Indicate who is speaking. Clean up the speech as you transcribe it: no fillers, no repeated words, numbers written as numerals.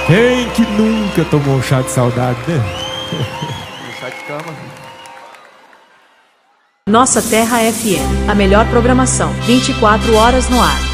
Speaker 1: Quem que nunca tomou um chá de saudade, né?
Speaker 2: Chá de cama.
Speaker 3: Nossa Terra FM, a melhor programação, 24 horas no ar.